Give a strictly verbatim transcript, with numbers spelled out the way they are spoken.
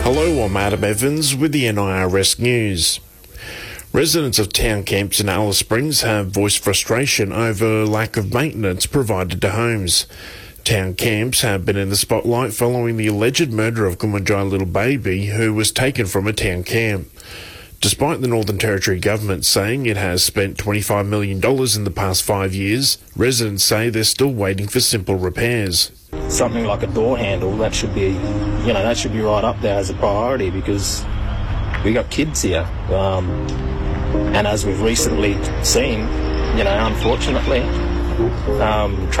Hello, I'm Adam Evans with the N I R S News. Residents of town camps in Alice Springs have voiced frustration over lack of maintenance provided to homes. Town camps have been in the spotlight following the alleged murder of Kumanjai little baby who was taken from a town camp. Despite the Northern Territory government saying it has spent twenty-five million dollars in the past five years, residents say they're still waiting for simple repairs. Something like a door handle, that should be, you know, that should be right up there as a priority because we got kids here. Um, and as we've recently seen, you know, unfortunately, um,